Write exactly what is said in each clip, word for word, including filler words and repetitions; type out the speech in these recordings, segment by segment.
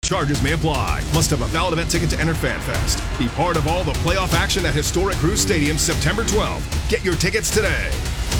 Charges may apply. Must have a valid event ticket to enter FanFest. Be part of all the playoff action at historic Cruise Stadium September twelfth. Get your tickets today.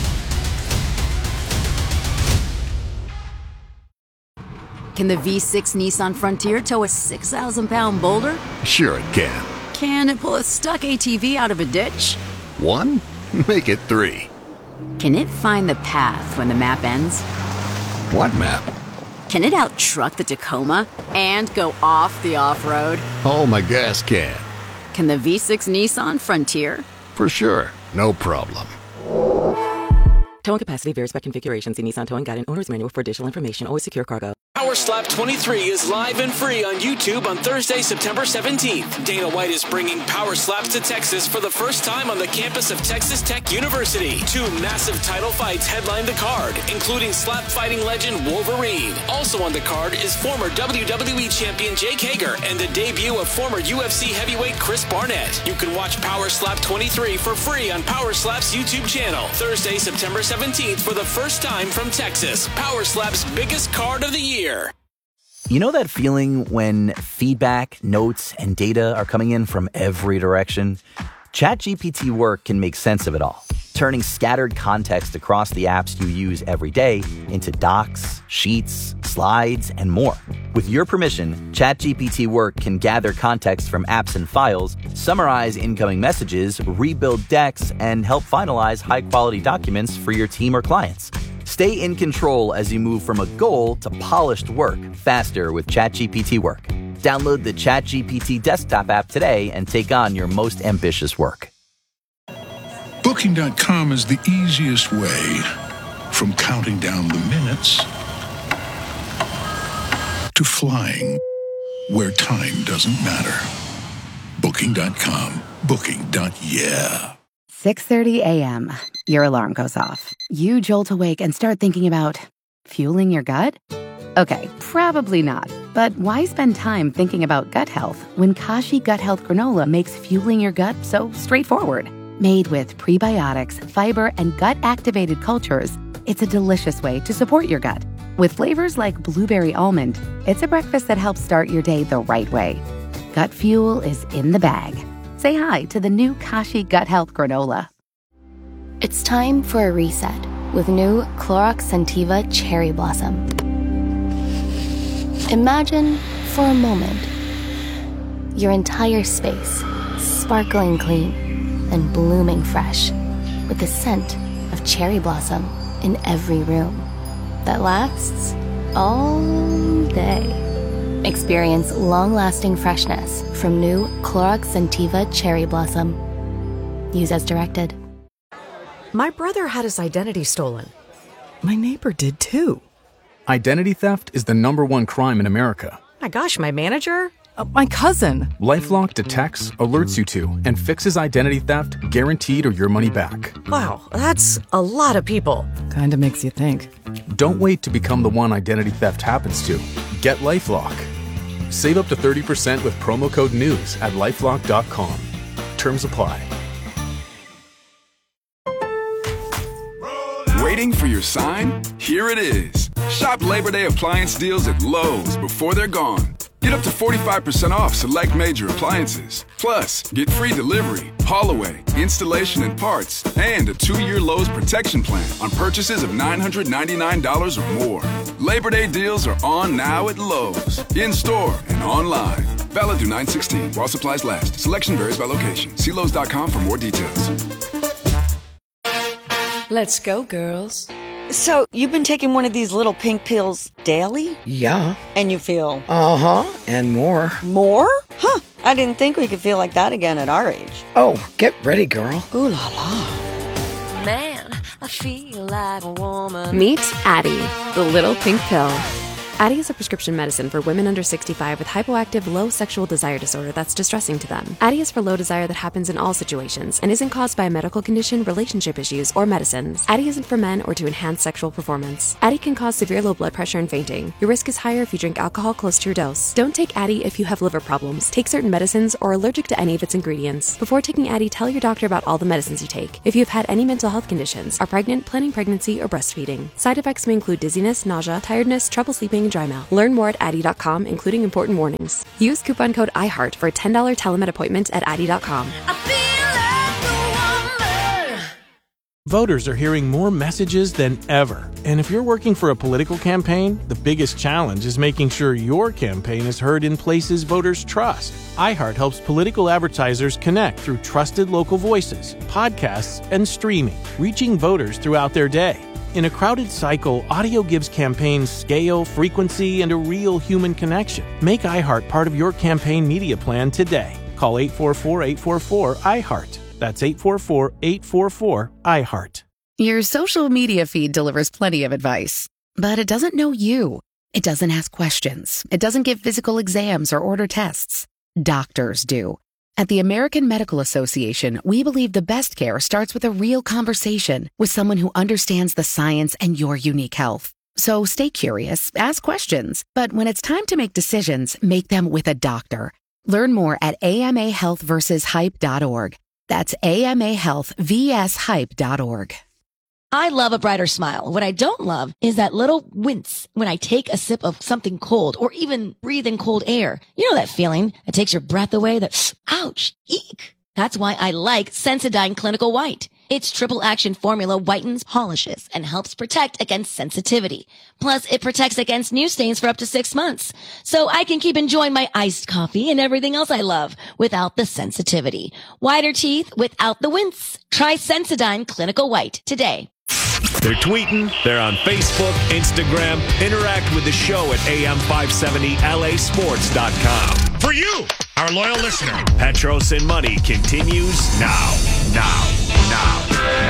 Can the V six Nissan Frontier tow a six thousand pound boulder? Sure it can. Can it pull a stuck A T V out of a ditch? One? Make it three. Can it find the path when the map ends? What map? Can it out-truck the Tacoma and go off the off-road? Oh, my gas can. Can the V six Nissan Frontier? For sure. No problem. Towing capacity varies by configuration. See Nissan Towing Guide and Owner's Manual for additional information. Always secure cargo. Power Slap twenty-three is live and free on YouTube on Thursday, September seventeenth. Dana White is bringing Power Slaps to Texas for the first time on the campus of Texas Tech University. Two massive title fights headline the card, including slap fighting legend Wolverine. Also on the card is former W W E champion Jake Hager and the debut of former U F C heavyweight Chris Barnett. You can watch Power Slap twenty-three for free on Power Slap's YouTube channel. Thursday, September seventeenth for the first time from Texas. Power Slap's biggest card of the year. You know that feeling when feedback, notes, and data are coming in from every direction? ChatGPT Work can make sense of it all, turning scattered context across the apps you use every day into docs, sheets, slides, and more. With your permission, ChatGPT Work can gather context from apps and files, summarize incoming messages, rebuild decks, and help finalize high-quality documents for your team or clients. Stay in control as you move from a goal to polished work faster with ChatGPT Work. Download the ChatGPT desktop app today and take on your most ambitious work. Booking dot com is the easiest way from counting down the minutes to flying where time doesn't matter. Booking dot com. Booking. Yeah. six thirty a.m. Your alarm goes off. You jolt awake and start thinking about fueling your gut? Okay, probably not. But why spend time thinking about gut health when Kashi Gut Health Granola makes fueling your gut so straightforward? Made with prebiotics, fiber, and gut-activated cultures, it's a delicious way to support your gut. With flavors like blueberry almond, it's a breakfast that helps start your day the right way. Gut fuel is in the bag. Say hi to the new Kashi Gut Health Granola. It's time for a reset with new Clorox Scentiva Cherry Blossom. Imagine, for a moment, your entire space sparkling clean and blooming fresh with the scent of cherry blossom in every room that lasts all day. Experience long-lasting freshness from new Clorox Scentiva Cherry Blossom. Use as directed. My brother had his identity stolen. My neighbor did too. Identity theft is the number one crime in America. My gosh, my manager? Uh, my cousin. LifeLock detects, alerts you to, and fixes identity theft guaranteed or your money back. Wow, that's a lot of people. Kinda makes you think. Don't wait to become the one identity theft happens to. Get LifeLock. Save up to thirty percent with promo code NEWS at lifelock dot com. Terms apply. Waiting for your sign? Here it is. Shop Labor Day appliance deals at Lowe's before they're gone. Get up to forty-five percent off select major appliances. Plus, get free delivery, haul away, installation and parts, and a two-year Lowe's protection plan on purchases of nine hundred ninety-nine dollars or more. Labor Day deals are on now at Lowe's, in-store and online. Valid through nine sixteen while supplies last. Selection varies by location. See Lowe's dot com for more details. Let's go, girls. So, you've been taking one of these little pink pills daily? Yeah. And you feel? Uh-huh, and more. More? Huh, I didn't think we could feel like that again at our age. Oh, get ready, girl. Ooh la la. Man, I feel like a woman. Meet Addyi, the little pink pill. Addyi is a prescription medicine for women under sixty-five with hypoactive low sexual desire disorder that's distressing to them. Addyi is for low desire that happens in all situations and isn't caused by a medical condition, relationship issues, or medicines. Addyi isn't for men or to enhance sexual performance. Addyi can cause severe low blood pressure and fainting. Your risk is higher if you drink alcohol close to your dose. Don't take Addyi if you have liver problems, take certain medicines, or are allergic to any of its ingredients. Before taking Addyi, tell your doctor about all the medicines you take. If you have had any mental health conditions, are pregnant, planning pregnancy, or breastfeeding. Side effects may include dizziness, nausea, tiredness, trouble sleeping, any dry mouth. Learn more at Addy dot com, including important warnings. Use coupon code iHeart for a ten dollars telemed appointment at Addy dot com. Voters are hearing more messages than ever. And if you're working for a political campaign, the biggest challenge is making sure your campaign is heard in places voters trust. iHeart helps political advertisers connect through trusted local voices, podcasts, and streaming, reaching voters throughout their day. In a crowded cycle, audio gives campaigns scale, frequency, and a real human connection. Make iHeart part of your campaign media plan today. Call eight four four, eight four four, iHeart. That's eight four four, eight four four, iHeart. Your social media feed delivers plenty of advice, but it doesn't know you. It doesn't ask questions. It doesn't give physical exams or order tests. Doctors do. At the American Medical Association, we believe the best care starts with a real conversation with someone who understands the science and your unique health. So stay curious, ask questions, but when it's time to make decisions, make them with a doctor. Learn more at A M A health versus hype dot org. That's A M A health versus hype dot org. I love a brighter smile. What I don't love is that little wince when I take a sip of something cold or even breathe in cold air. You know that feeling that takes your breath away? That, ouch, eek. That's why I like Sensodyne Clinical White. Its triple action formula whitens, polishes, and helps protect against sensitivity. Plus, it protects against new stains for up to six months. So I can keep enjoying my iced coffee and everything else I love without the sensitivity. Whiter teeth without the wince. Try Sensodyne Clinical White today. They're tweeting, they're on Facebook, Instagram. Interact with the show at A M five seventy L A sports dot com. For you, our loyal listener. Petros and Money continues now, now, now,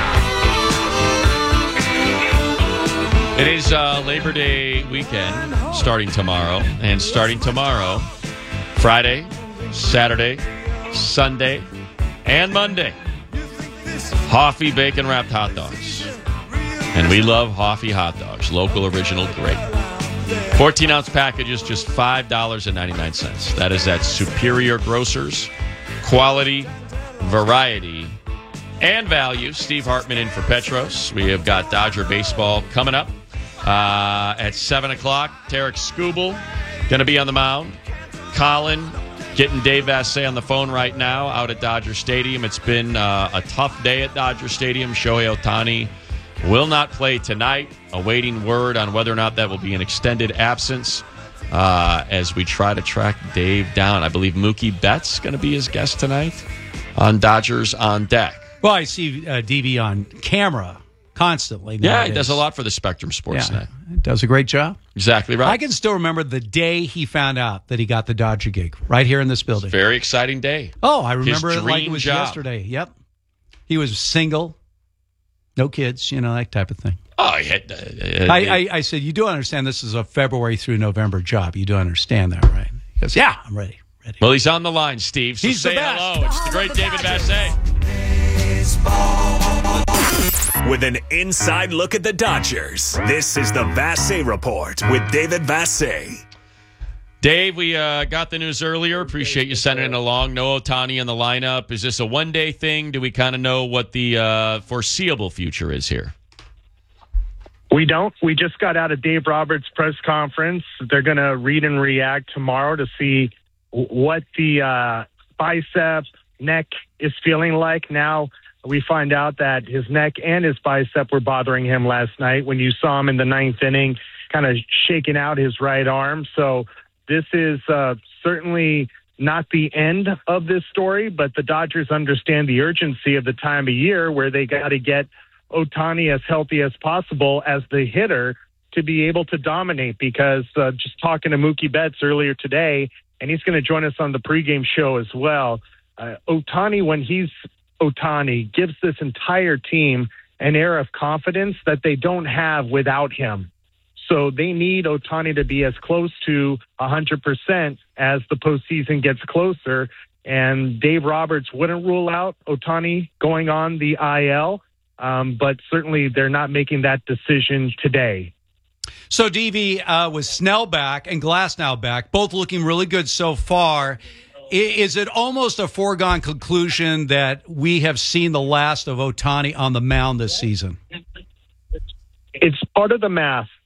now. It is uh, Labor Day weekend starting tomorrow. And starting tomorrow, Friday, Saturday, Sunday, and Monday, Hoffy bacon wrapped hot dogs. And we love Hoffy hot dogs, local, original, great. fourteen-ounce packages, just five dollars and ninety-nine cents. That is at Superior Grocers. Quality, variety, and value. Steve Hartman in for Petros. We have got Dodger baseball coming up uh, at seven o'clock. Tarek Skubal going to be on the mound. Colin getting Dave Vassay on the phone right now out at Dodger Stadium. It's been uh, a tough day at Dodger Stadium. Shohei Ohtani will not play tonight. Awaiting word on whether or not that will be an extended absence uh, as we try to track Dave down. I believe Mookie Betts going to be his guest tonight on Dodgers on Deck. Well, I see uh, D V on camera constantly nowadays. Yeah, he does a lot for the Spectrum Sportsnet. Yeah, does a great job. Exactly right. I can still remember the day he found out that he got the Dodger gig right here in this building. Very exciting day. Oh, I remember His it like it was job. yesterday. Yep. He was single. No kids, you know, that type of thing. Oh, he had, uh, I, I, I said, you do understand this is a February through November job. You do understand that, right? He goes, yeah, I'm ready. ready. Well, he's on the line, Steve. So he's say the best. hello. It's the great David Vassay. With an inside look at the Dodgers, this is the Vassay Report with David Vassay. Dave, we uh, got the news earlier. Appreciate you sending it along. No Ohtani in the lineup. Is this a one-day thing? Do we kind of know what the uh, foreseeable future is here? We don't. We just got out of Dave Roberts' press conference. They're going to read and react tomorrow to see what the uh, bicep, neck is feeling like. Now we find out that his neck and his bicep were bothering him last night when you saw him in the ninth inning kind of shaking out his right arm. So this is uh, certainly not the end of this story, but the Dodgers understand the urgency of the time of year where they got to get Ohtani as healthy as possible as the hitter to be able to dominate, because uh, just talking to Mookie Betts earlier today, and he's going to join us on the pregame show as well, uh, Ohtani, when he's Ohtani, gives this entire team an air of confidence that they don't have without him. So they need Ohtani to be as close to one hundred percent as the postseason gets closer. And Dave Roberts wouldn't rule out Ohtani going on the I L, um, but certainly they're not making that decision today. So, D V, uh, with Snell back and Glasnow back, both looking really good so far, is it almost a foregone conclusion that we have seen the last of Ohtani on the mound this season? It's part of the math.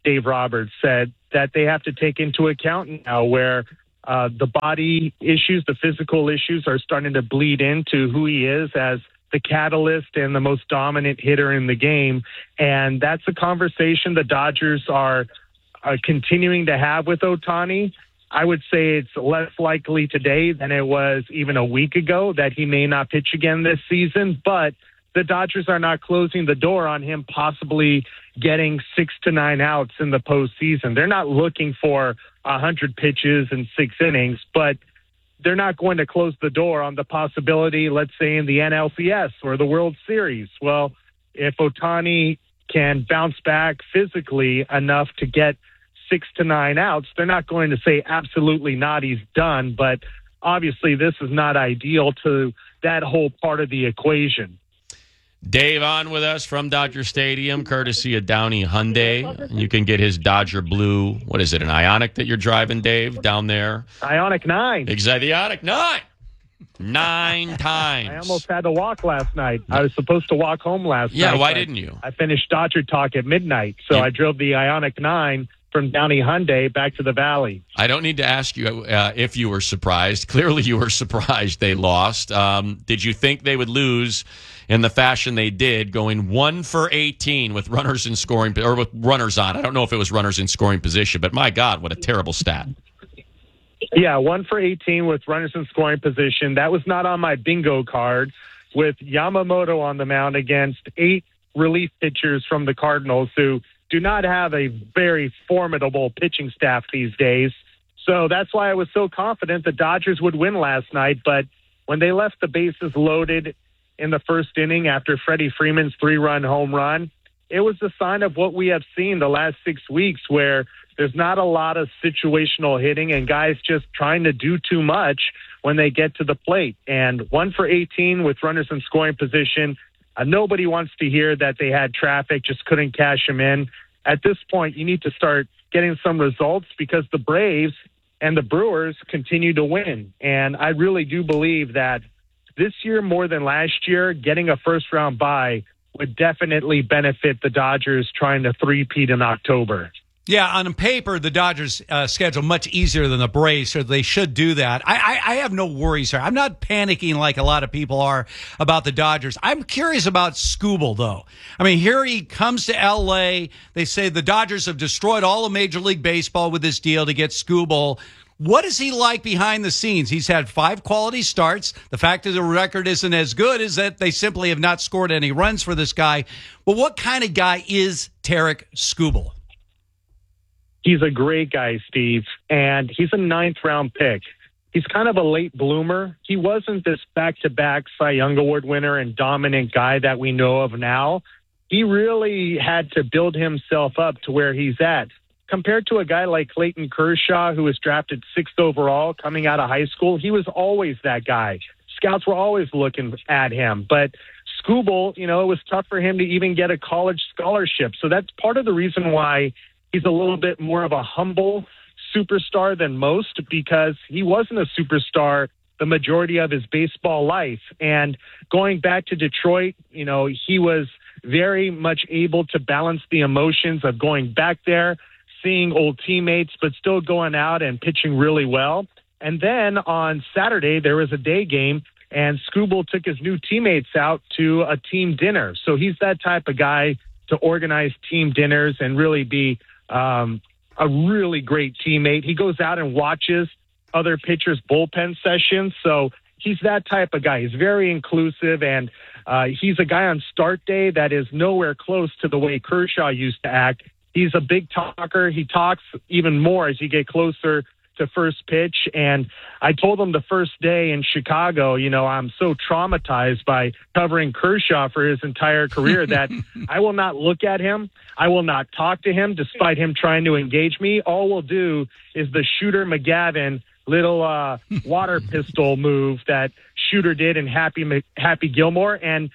Dave Roberts, said that they have to take into account now where uh, the body issues, the physical issues are starting to bleed into who he is as the catalyst and the most dominant hitter in the game. And that's a conversation the Dodgers are, are continuing to have with Ohtani. I would say it's less likely today than it was even a week ago that he may not pitch again this season, but the Dodgers are not closing the door on him possibly getting six to nine outs in the postseason. They're not looking for one hundred pitches and six innings, but they're not going to close the door on the possibility, let's say, in the N L C S or the World Series. Well, if Ohtani can bounce back physically enough to get six to nine outs, they're not going to say absolutely not, he's done. But obviously this is not ideal to that whole part of the equation. Dave on with us from Dodger Stadium, courtesy of Downey Hyundai. You can get his Dodger Blue. What is it, an Ioniq that you're driving, Dave, down there? Ioniq nine. Exactly, the Ioniq nine. Nine times. I almost had to walk last night. I was supposed to walk home last yeah, night. Yeah, why didn't you? I finished Dodger Talk at midnight, so you- I drove the Ioniq nine from Downey Hyundai back to the Valley. I don't need to ask you uh, if you were surprised. Clearly you were surprised they lost. Um, did you think they would lose in the fashion they did, going one for eighteen with runners in scoring, or with runners on? I don't know if it was runners in scoring position, but my God, what a terrible stat. Yeah, one for eighteen with runners in scoring position. That was not on my bingo card, with Yamamoto on the mound against eight relief pitchers from the Cardinals who do not have a very formidable pitching staff these days. So that's why I was so confident the Dodgers would win last night. But when they left the bases loaded in the first inning after Freddie Freeman's three-run home run, it was a sign of what we have seen the last six weeks where there's not a lot of situational hitting and guys just trying to do too much when they get to the plate. And one for eighteen with runners in scoring position, uh, nobody wants to hear that they had traffic, just couldn't cash them in. At this point, you need to start getting some results because the Braves and the Brewers continue to win. And I really do believe that this year, more than last year, getting a first-round bye would definitely benefit the Dodgers trying to three-peat in October. Yeah, on paper, the Dodgers' uh, schedule much easier than the Braves, so they should do that. I, I, I have no worries here. I'm not panicking like a lot of people are about the Dodgers. I'm curious about Skubal, though. I mean, here he comes to L A. They say the Dodgers have destroyed all of Major League Baseball with this deal to get Skubal. What is he like behind the scenes? He's had five quality starts. The fact that the record isn't as good is that they simply have not scored any runs for this guy. But what kind of guy is Tarik Skubal? He's a great guy, Steve, and he's a ninth-round pick. He's kind of a late bloomer. He wasn't this back-to-back Cy Young Award winner and dominant guy that we know of now. He really had to build himself up to where he's at. Compared to a guy like Clayton Kershaw, who was drafted sixth overall coming out of high school, he was always that guy. Scouts were always looking at him. But Skubal, you know, it was tough for him to even get a college scholarship. So that's part of the reason why he's a little bit more of a humble superstar than most, because he wasn't a superstar the majority of his baseball life. And going back to Detroit, you know, he was very much able to balance the emotions of going back there, seeing old teammates, but still going out and pitching really well. And then on Saturday, there was a day game, and Skubal took his new teammates out to a team dinner. So he's that type of guy to organize team dinners and really be um, a really great teammate. He goes out and watches other pitchers' bullpen sessions. So he's that type of guy. He's very inclusive, and uh, he's a guy on start day that is nowhere close to the way Kershaw used to act. He's a big talker. He talks even more as you get closer to first pitch. And I told him the first day in Chicago, you know, I'm so traumatized by covering Kershaw for his entire career that I will not look at him. I will not talk to him despite him trying to engage me. All we'll do is the Shooter McGavin little uh, water pistol move that Shooter did in Happy, Happy Gilmore. And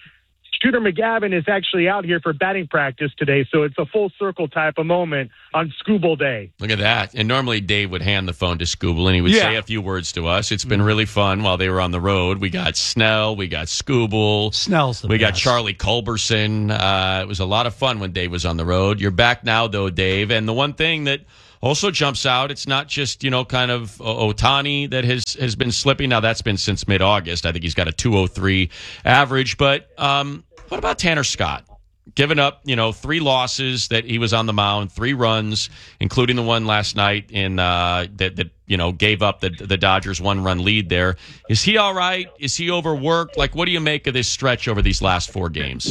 Shooter McGavin is actually out here for batting practice today, so it's a full circle type of moment on Scooble Day. Look at that. And normally Dave would hand the phone to Scooble, and he would Yeah. say a few words to us. It's been really fun while they were on the road. We got Snell, we got Scooble. Snell's the We got best. Charlie Culberson. Uh, it was a lot of fun when Dave was on the road. You're back now, though, Dave. And the one thing that also jumps out, it's not just, you know, kind of Ohtani that has, has been slipping. Now, that's been since mid-August. I think he's got a two oh three average. But um, what about Tanner Scott? Giving up, you know, three losses that he was on the mound, three runs, including the one last night in uh, that, that, you know, gave up the, the Dodgers one-run lead there. Is he all right? Is he overworked? Like, what do you make of this stretch over these last four games?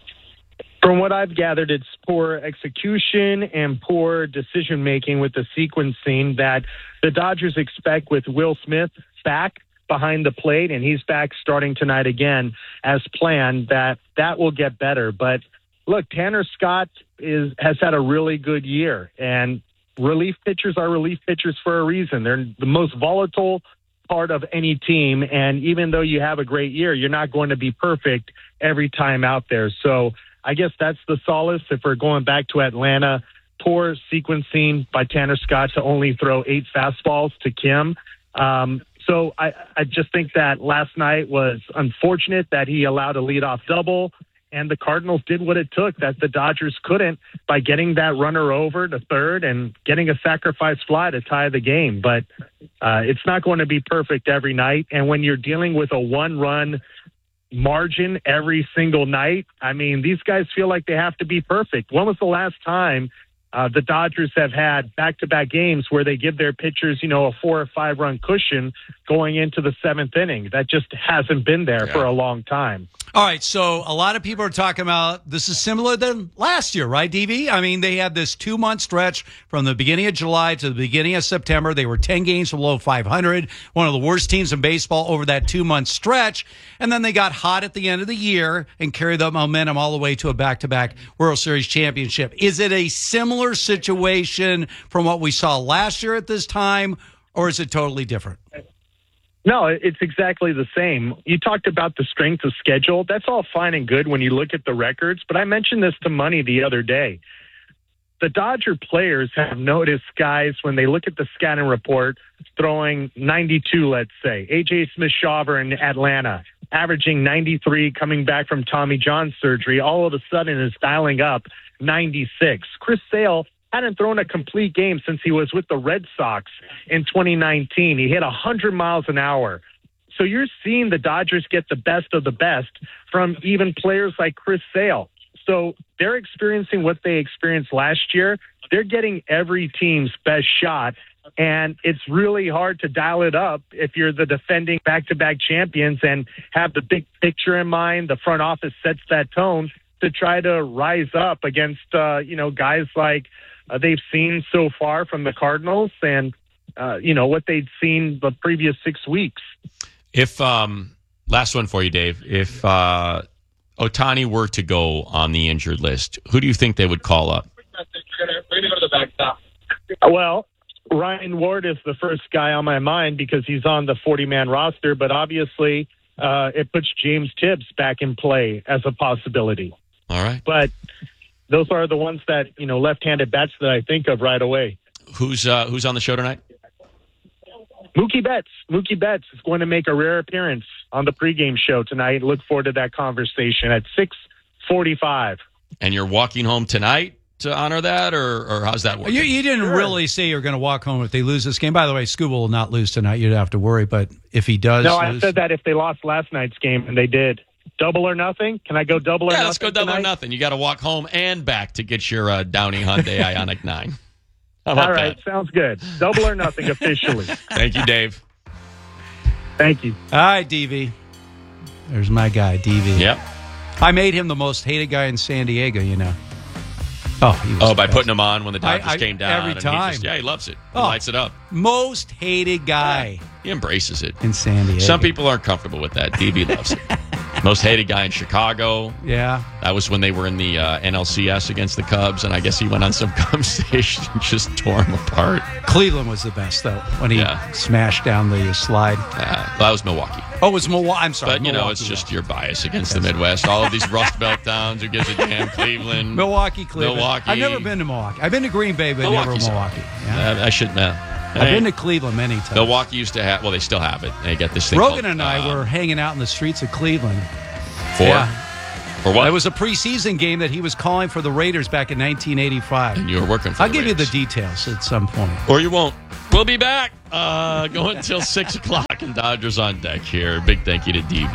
From what I've gathered, it's poor execution and poor decision-making with the sequencing that the Dodgers expect with Will Smith back behind the plate, and he's back starting tonight again as planned, that that will get better. But look, Tanner Scott is has had a really good year, and relief pitchers are relief pitchers for a reason. They're the most volatile part of any team, and even though you have a great year, you're not going to be perfect every time out there. So I guess that's the solace if we're going back to Atlanta. Poor sequencing by Tanner Scott to only throw eight fastballs to Kim. Um, so I, I just think that last night was unfortunate that he allowed a leadoff double, and the Cardinals did what it took that the Dodgers couldn't by getting that runner over to third and getting a sacrifice fly to tie the game. But uh, it's not going to be perfect every night. And when you're dealing with a one-run margin every single night, I mean, these guys feel like they have to be perfect. When was the last time uh, the Dodgers have had back-to-back games where they give their pitchers, you know, a four or five run cushion going into the seventh inning? That just hasn't been there Yeah. for a long time. All right, so a lot of people are talking about this is similar than last year, right, D V? I mean, they had this two-month stretch from the beginning of July to the beginning of September. They were ten games below five hundred, one of the worst teams in baseball over that two-month stretch. And then they got hot at the end of the year and carried that momentum all the way to a back-to-back World Series championship. Is it a similar situation from what we saw last year at this time, or is it totally different? No, it's exactly the same. You talked about the strength of schedule. That's all fine and good when you look at the records, but I mentioned this to Money the other day. The Dodger players have noticed guys, when they look at the scouting report, throwing ninety-two, let's say. A J Smith-Shawver in Atlanta, averaging ninety-three, coming back from Tommy John surgery, all of a sudden is dialing up ninety-six. Chris Sale hadn't thrown a complete game since he was with the Red Sox in twenty nineteen. He hit one hundred miles an hour. So you're seeing the Dodgers get the best of the best from even players like Chris Sale. So they're experiencing what they experienced last year. They're getting every team's best shot, and it's really hard to dial it up if you're the defending back-to-back champions and have the big picture in mind. The front office sets that tone to try to rise up against, uh, you know, guys like uh, they've seen so far from the Cardinals and, uh, you know, what they'd seen the previous six weeks. If, um, last one for you, Dave, if uh, Ohtani were to go on the injured list, who do you think they would call up? Well, Ryan Ward is the first guy on my mind because he's on the forty-man roster, but obviously uh, it puts James Tibbs back in play as a possibility. All right. But those are the ones that, you know, left-handed bats that I think of right away. Who's uh, who's on the show tonight? Mookie Betts. Mookie Betts is going to make a rare appearance on the pregame show tonight. Look forward to that conversation at six forty-five. And you're walking home tonight to honor that, or, or how's that working? You, you didn't Sure. really say you're going to walk home if they lose this game. By the way, Scuba will not lose tonight. You'd have to worry. But if he does, No, I lose, said that if they lost last night's game, and they did. Double or nothing? Can I go double or Yeah, nothing let's go double tonight? or nothing. You got to walk home and back to get your uh, Downey Hyundai Ioniq nine. How about All right, that? sounds good. Double or nothing officially. Thank you, Dave. Thank you. all right, D V. There's my guy, D V. Yep. I made him the most hated guy in San Diego, you know. Oh, he was Oh, the by best. putting him on when the Dodgers I- I- came down. every and he time. just- yeah, he loves it. He Oh. lights it up. Most hated guy He embraces it. in San Diego. Some people aren't comfortable with that. D V loves it. Most hated guy in Chicago. Yeah. That was when they were in the uh, N L C S against the Cubs, and I guess he went on some Cubs station and just tore him apart. Cleveland was the best, though, when he Yeah. smashed down the slide. Uh, that was Milwaukee. Oh, it was Milwaukee. I'm sorry. But, you know, Milwaukee, it's just yeah. your bias against the Midwest. All of these Rust Belt towns, who gives a damn? Cleveland. Milwaukee, Cleveland. Milwaukee. I've never been to Milwaukee. I've been to Green Bay, but Milwaukee's never Milwaukee. Yeah. Uh, I should know. I've been to Cleveland many times. Milwaukee used to have, well, they still have it. They got this thing Rogan called, and I uh, were hanging out in the streets of Cleveland. For? Yeah. For what? It was a preseason game that he was calling for the Raiders back in nineteen eighty-five. And you were working for I'll the give Raiders. you the details at some point. Or you won't. We'll be back. Uh, going until six o'clock, and Dodgers on deck here. Big thank you to D V.